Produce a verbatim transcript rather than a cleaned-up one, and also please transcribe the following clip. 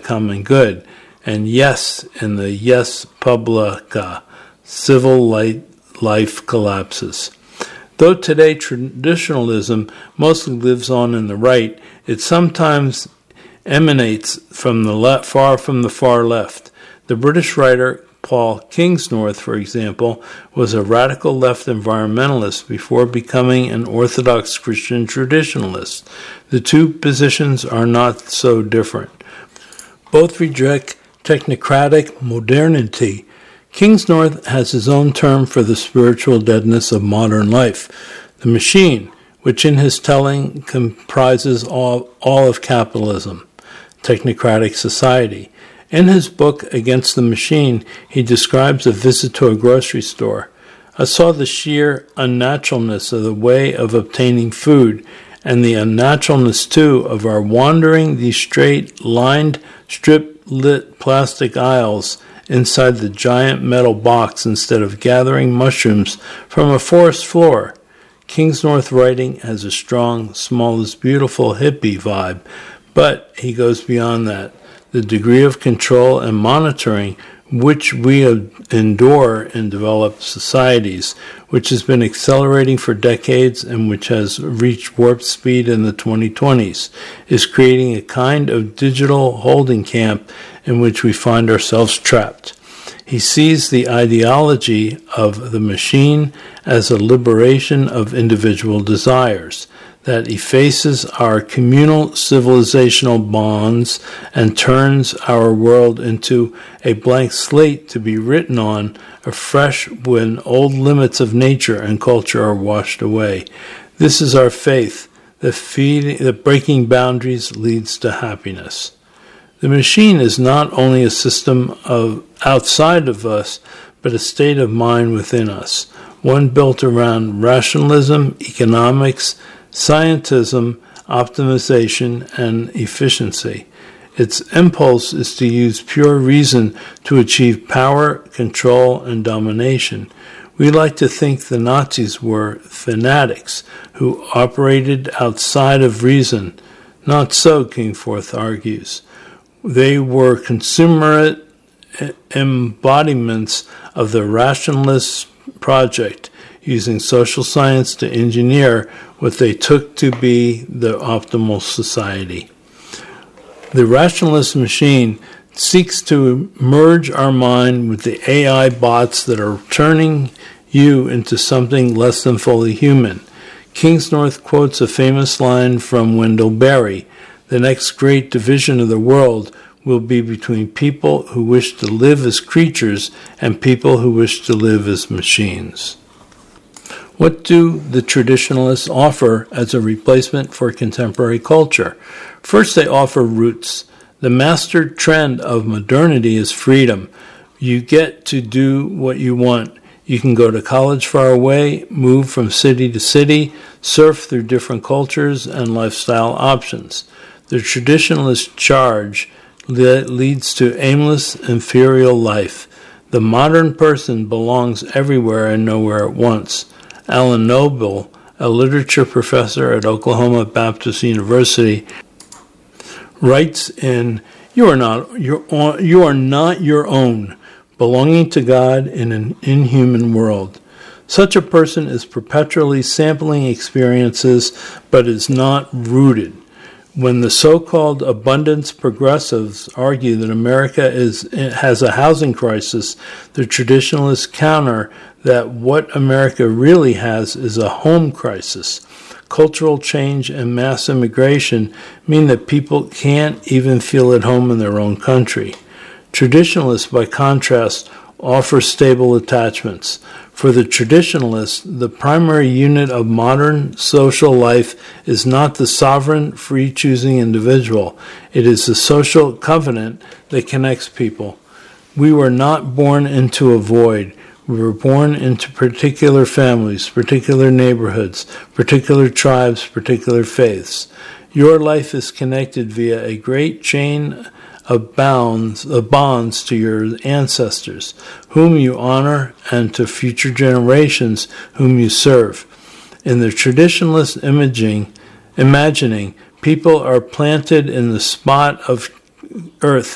common good, and yes in the yes publica, civil life collapses. Though today traditionalism mostly lives on in the right, it sometimes emanates from the left, far from the far left. The British writer Paul Kingsnorth, for example, was a radical left environmentalist before becoming an Orthodox Christian traditionalist. The two positions are not so different. Both reject technocratic modernity. Kingsnorth has his own term for the spiritual deadness of modern life, the machine, which in his telling comprises all, all of capitalism, technocratic society. In his book, Against the Machine, he describes a visit to a grocery store. I saw the sheer unnaturalness of the way of obtaining food, and the unnaturalness, too, of our wandering these straight, lined, strip-lit plastic aisles inside the giant metal box instead of gathering mushrooms from a forest floor. Kingsnorth writing has a strong, small is beautiful hippie vibe, but he goes beyond that. The degree of control and monitoring which we endure in developed societies, which has been accelerating for decades and which has reached warp speed in the twenty twenties, is creating a kind of digital holding camp in which we find ourselves trapped. He sees the ideology of the machine as a liberation of individual desires that effaces our communal civilizational bonds and turns our world into a blank slate to be written on afresh when old limits of nature and culture are washed away. This is our faith, that feeding, that breaking boundaries leads to happiness. The machine is not only a system of outside of us, but a state of mind within us, one built around rationalism, economics, scientism, optimization, and efficiency. Its impulse is to use pure reason to achieve power, control, and domination. We like to think the Nazis were fanatics who operated outside of reason. Not so, Kingforth argues. They were consummate embodiments of the rationalist project, using social science to engineer what they took to be the optimal society. The rationalist machine seeks to merge our mind with the A I bots that are turning you into something less than fully human. Kingsnorth quotes a famous line from Wendell Berry: "The next great division of the world will be between people who wish to live as creatures and people who wish to live as machines." What do the traditionalists offer as a replacement for contemporary culture? First, they offer roots. The master trend of modernity is freedom. You get to do what you want. You can go to college far away, move from city to city, surf through different cultures and lifestyle options. The traditionalist charge leads to aimless, inferior life. The modern person belongs everywhere and nowhere at once. Alan Noble, a literature professor at Oklahoma Baptist University, writes in You are not your own, you are not your own, belonging to God in an inhuman world. Such a person is perpetually sampling experiences, but is not rooted. When the so-called abundance progressives argue that America is has a housing crisis, the traditionalists counter that what America really has is a home crisis. Cultural change and mass immigration mean that people can't even feel at home in their own country. Traditionalists, by contrast, offer stable attachments. For the traditionalists, the primary unit of modern social life is not the sovereign, free-choosing individual. It is the social covenant that connects people. We were not born into a void. We were born into particular families, particular neighborhoods, particular tribes, particular faiths. Your life is connected via a great chain of bonds, of bonds to your ancestors, whom you honor, and to future generations whom you serve. In the traditionalist imaging, imagining, people are planted in the spot of earth